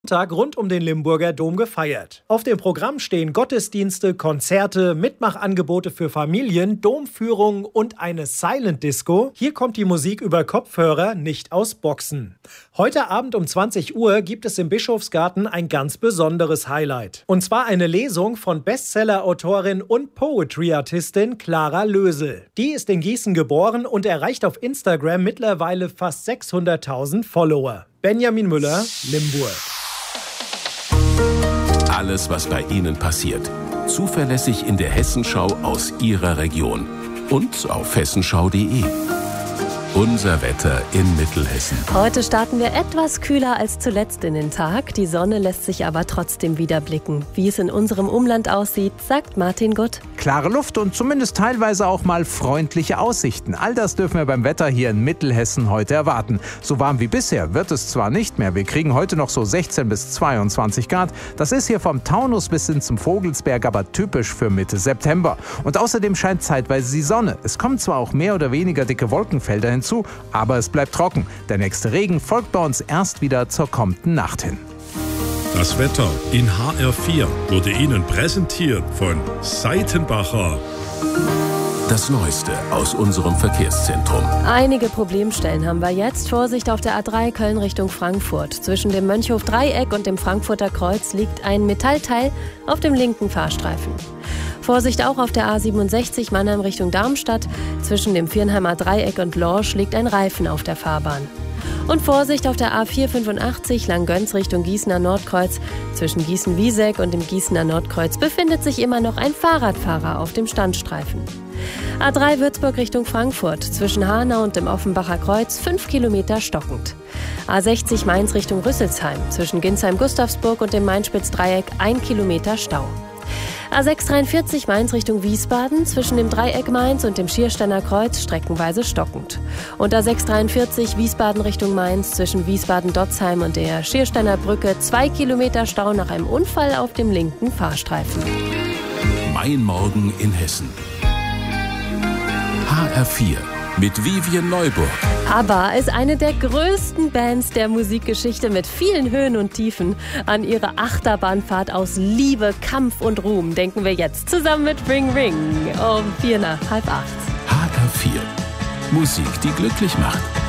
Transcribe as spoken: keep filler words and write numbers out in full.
Tag rund um den Limburger Dom gefeiert. Auf dem Programm stehen Gottesdienste, Konzerte, Mitmachangebote für Familien, Domführungen und eine Silent Disco. Hier kommt die Musik über Kopfhörer, nicht aus Boxen. Heute Abend um zwanzig Uhr gibt es im Bischofsgarten ein ganz besonderes Highlight. Und zwar eine Lesung von Bestseller-Autorin und Poetry-Artistin Clara Lösel. Die ist in Gießen geboren und erreicht auf Instagram mittlerweile fast sechshunderttausend Follower. Benjamin Müller, Limburg. Alles, was bei Ihnen passiert. Zuverlässig in der Hessenschau aus Ihrer Region. Und auf hessenschau punkt de. Unser Wetter in Mittelhessen. Heute starten wir etwas kühler als zuletzt in den Tag. Die Sonne lässt sich aber trotzdem wieder blicken. Wie es in unserem Umland aussieht, sagt Martin Gutt. Klare Luft und zumindest teilweise auch mal freundliche Aussichten. All das dürfen wir beim Wetter hier in Mittelhessen heute erwarten. So warm wie bisher wird es zwar nicht mehr. Wir kriegen heute noch so sechzehn bis zweiundzwanzig Grad. Das ist hier vom Taunus bis hin zum Vogelsberg aber typisch für Mitte September. Und außerdem scheint zeitweise die Sonne. Es kommen zwar auch mehr oder weniger dicke Wolkenfelder hin, zu, aber es bleibt trocken. Der nächste Regen folgt bei uns erst wieder zur kommenden Nacht hin. Das Wetter in H R vier wurde Ihnen präsentiert von Seitenbacher. Das Neueste aus unserem Verkehrszentrum. Einige Problemstellen haben wir jetzt. Vorsicht auf der A drei Köln Richtung Frankfurt. Zwischen dem Mönchhof-Dreieck und dem Frankfurter Kreuz liegt ein Metallteil auf dem linken Fahrstreifen. Vorsicht auch auf der A siebenundsechzig Mannheim Richtung Darmstadt. Zwischen dem Viernheimer Dreieck und Lorsch liegt ein Reifen auf der Fahrbahn. Und Vorsicht auf der A vierhundertfünfundachtzig Langgöns Richtung Gießener Nordkreuz. Zwischen Gießen-Wieseck und dem Gießener Nordkreuz befindet sich immer noch ein Fahrradfahrer auf dem Standstreifen. A drei Würzburg Richtung Frankfurt. Zwischen Hanau und dem Offenbacher Kreuz fünf Kilometer stockend. A sechzig Mainz Richtung Rüsselsheim. Zwischen Ginsheim-Gustavsburg und dem Main-Spitz-Dreieck ein Kilometer Stau. A sechs dreiundvierzig Mainz Richtung Wiesbaden, zwischen dem Dreieck Mainz und dem Schiersteiner Kreuz streckenweise stockend. Und A sechs dreiundvierzig Wiesbaden Richtung Mainz, zwischen Wiesbaden-Dotzheim und der Schiersteiner Brücke zwei Kilometer Stau nach einem Unfall auf dem linken Fahrstreifen. Mein Morgen in Hessen. H R vier mit Vivian Neuburg. ABBA ist eine der größten Bands der Musikgeschichte mit vielen Höhen und Tiefen. An ihre Achterbahnfahrt aus Liebe, Kampf und Ruhm denken wir jetzt zusammen mit Ring Ring um vier nach halb acht. H R vier. Musik, die glücklich macht.